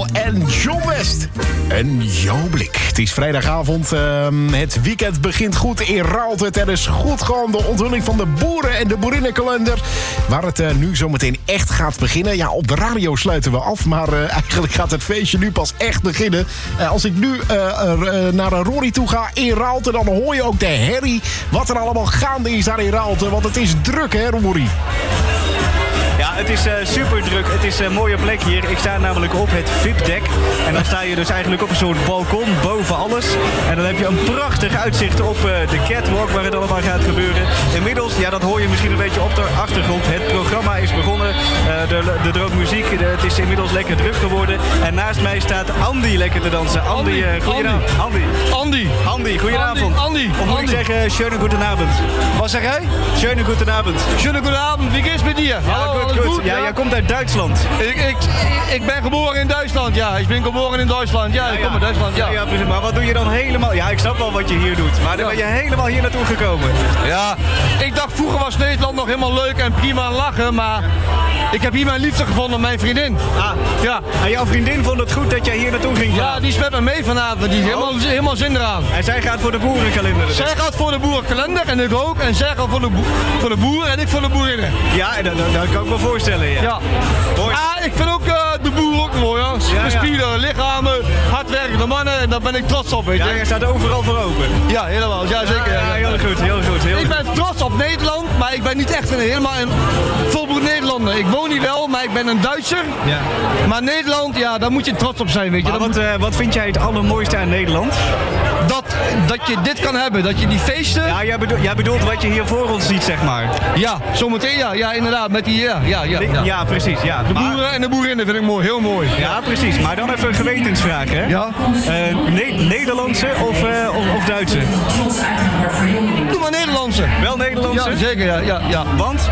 Michael en John West. En jouw blik. Het is vrijdagavond. Het weekend begint goed in Raalte. Er is goed gewoon de onthulling van de boeren- en de boerinnenkalender. Waar het nu zometeen echt gaat beginnen. Ja, op de radio sluiten we af. Maar eigenlijk gaat het feestje nu pas echt beginnen. Als ik nu naar Rory toe ga in Raalte, dan hoor je ook de herrie. Wat er allemaal gaande is daar in Raalte. Want het is druk, hè, Rory? Ja, het is super druk. Het is een mooie plek hier. Ik sta namelijk op het VIP-dek. En dan sta je dus eigenlijk op een soort balkon boven alles. En dan heb je een prachtig uitzicht op de catwalk waar het allemaal gaat gebeuren. Inmiddels, ja, dat hoor je misschien een beetje op de achtergrond. Het programma is begonnen. Er droogt muziek. Het is inmiddels lekker druk geworden. En naast mij staat Andy lekker te dansen. Andy, goedenavond. Andy, goedenavond. Andy. Of moet ik zeggen, schöne guten Abend. Wat zeg jij? Schöne guten Abend. Schöne guten Abend, wie geht's mit dir? Ja, Hallo, goed. Ja, jij komt uit Duitsland. Ik ben geboren in Duitsland, ja. Ik ben geboren in Duitsland, ja. Ik kom uit Duitsland, ja. Ja, precies. Maar wat doe je dan helemaal... Ja, ik snap wel wat je hier doet. Maar dan ben je helemaal hier naartoe gekomen. Ja, ik dacht vroeger was Nederland nog helemaal leuk en prima lachen, maar ik heb hier mijn liefde gevonden, mijn vriendin. Ah, ja. En jouw vriendin vond het goed dat jij hier naartoe ging? Ja, die is met me mee vanavond. Die is helemaal zin eraan. En zij gaat voor de boerenkalender? Zij gaat voor de boerenkalender en ik ook. En zij gaat voor de boeren en ik voor de boerinnen. Ja, dat kan ik me voorstellen, ja. Mooi. Ik vind ook de boeren ook mooi, hoor. Gespierde lichamen, hardwerkende mannen en daar ben ik trots op, weet je. Ja, jij staat overal voor open. Ja, helemaal. Ja, zeker. Ja, heel goed. Ik ben trots op Nederland, maar ik ben niet echt helemaal een volbloed Nederlander. Ik woon hier wel, maar ik ben een Duitser. Ja. Maar Nederland, ja, daar moet je trots op zijn, weet je. Maar wat vind jij het allermooiste aan Nederland? Dat je dit kan hebben, dat je die feesten... Ja, jij bedoelt wat je hier voor ons ziet, zeg maar. Ja, zometeen ja, inderdaad, met die, Ja, precies, ja. De boeren en de boerinnen vind ik mooi, heel mooi. Ja, precies. Maar dan even een gewetensvraag, hè? Ja. Nederlandse of Duitse? Doe maar Nederlandse. Wel Nederlandse? Ja, zeker, ja. Want?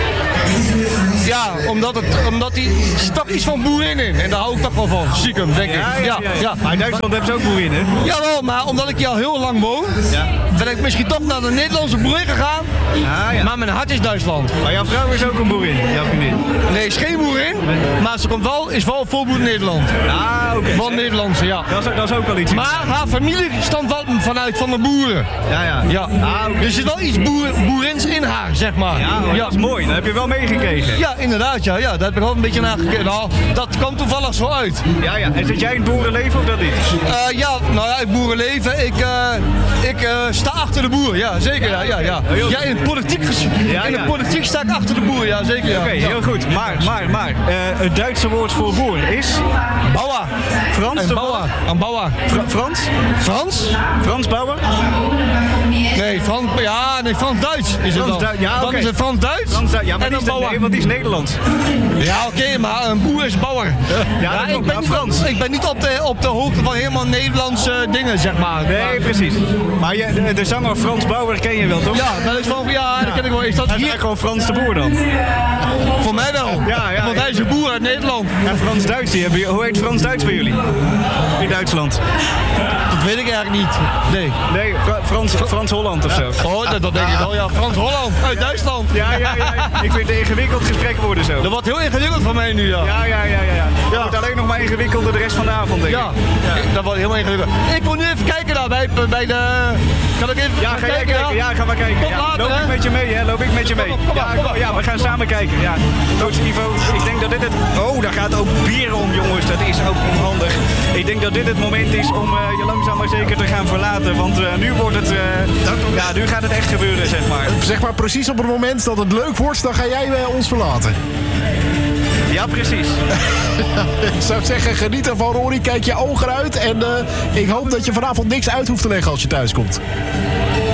Ja, omdat die stak iets van boerin in. En daar hou ik toch wel van. Stiekem, denk ik. Ja. Maar in Duitsland hebben ze ook boerinnen. Jawel, maar omdat ik hier al heel lang woon, ben ik misschien toch naar de Nederlandse boerin gegaan. Ja. Maar mijn hart is Duitsland. Maar jouw vrouw is ook een boerin, jouw vriendin? Nee, is geen boerin, maar ze is wel volboer Nederland. Ah, oké. Van Nederlandse, ja. Dat is ook wel iets. Maar haar familie stamt wel vanuit van de boeren. Ja. Ah, okay. Dus er zit wel iets boerins in haar, zeg maar. Ja, dat is mooi. Dat heb je wel meegekregen. Ja, inderdaad, ja. Daar heb ik wel een beetje naar gekeken. Nou, dat kwam toevallig zo uit. Ja. En zit jij in het boerenleven of dat niet? Het boerenleven. Ik sta achter de boer, ja, zeker, ja. Ja, in de politiek sta ik achter de boer, ja, zeker, ja. Oké, heel goed. Maar, het Duitse woord voor boer is? Bauer. Frans? En Bauer. Een Bauer. Frans? Frans Bauer? Nee, Frans-Duits is het dan. Ja, Dan is het Frans-Duits ja, maar en een Bauer. Nee, want die is Nederlands. Ja, oké, maar een boer is Bauer. Ik ben niet op de hoogte van helemaal Nederlandse dingen, zeg maar. Nee, precies. Maar de zanger Frans Bauer ken je wel, toch? Ja, dat is van, dat ken ik wel. Is dat hij hier? is gewoon Frans de Boer dan? Voor mij wel. Ja. Want hij is een boer uit Nederland. En Frans-Duits, hoe heet Frans-Duits bij jullie? In Duitsland? Dat weet ik eigenlijk niet. Nee. Frans-Holland of zo? Oh, dat denk ik wel, ja. Frans-Holland, uit Duitsland. Ja. Ik vind het een ingewikkeld gesprek worden zo. Dat wordt heel ingewikkeld voor mij nu, ja. Ja. Het wordt alleen nog maar ingewikkelder de rest van de avond, denk ik. Ja. Dat wordt helemaal ingewikkeld. Ik wil nu even kijken daar bij de... Kan ik even ga jij kijken? Ja, ga maar kijken. Loop ik met je mee, hè? Loop ik met je mee. Ja, we gaan samen kijken. Ja. Goed, Ivo, ik denk dat dit het... Oh, daar gaat ook bier om, jongens. Dat is ook onhandig. Ik denk dat dit het moment is om je langzaam maar zeker te gaan verlaten. Want nu wordt het... nu gaat het echt gebeuren, zeg maar. Zeg maar precies op het moment dat het leuk wordt, dan ga jij ons verlaten. Ja, precies. Ik zou zeggen, geniet ervan, Rory. Kijk je ogen uit. En ik hoop dat je vanavond niks uit hoeft te leggen als je thuis komt.